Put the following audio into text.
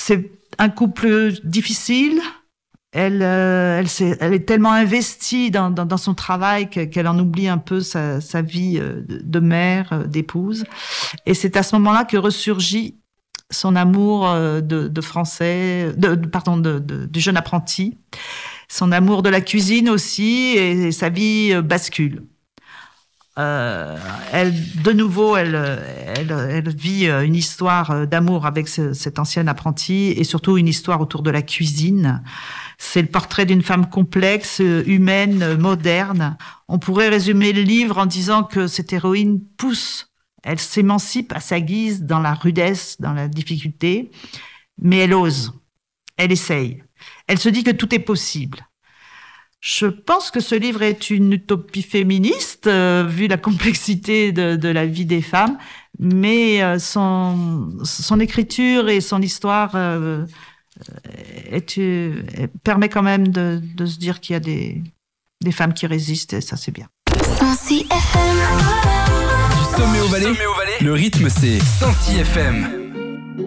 C'est un couple difficile. Elle est tellement investie dans son travail qu'elle en oublie un peu sa vie de mère, d'épouse. Et c'est à ce moment-là que ressurgit son amour de français, du jeune apprenti, son amour de la cuisine aussi, et sa vie bascule. Elle vit une histoire d'amour avec cet ancien apprenti, et surtout une histoire autour de la cuisine. C'est le portrait d'une femme complexe, humaine, moderne. On pourrait résumer le livre en disant que cette héroïne pousse, elle s'émancipe à sa guise dans la rudesse, dans la difficulté, mais elle ose, elle essaye. Elle se dit que tout est possible. Je pense que ce livre est une utopie féministe, vu la complexité de la vie des femmes, mais son écriture et son histoire permet quand même de se dire qu'il y a des femmes qui résistent, et ça c'est bien. 106 FM. Du sommet au Valais, le rythme c'est 106 FM.